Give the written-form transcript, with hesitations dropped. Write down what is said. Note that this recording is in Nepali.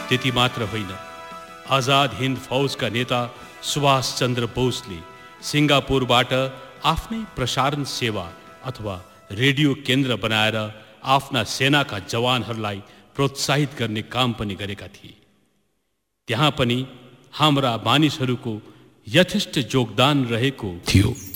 त्यति मात्र होइन, आजाद हिन्द फौजका नेता सुभाष चन्द्र बोसले सिङ्गापुरबाट आफ्नै प्रसारण सेवा अथवा रेडियो केन्द्र बनाएर आफ्ना सेनाका जवानहरूलाई प्रोत्साहित गर्ने काम पनि गरेका थिए। त्यहाँ पनि हाम्रा मानिसहरूको यथेष्ट योगदान रहेको थियो।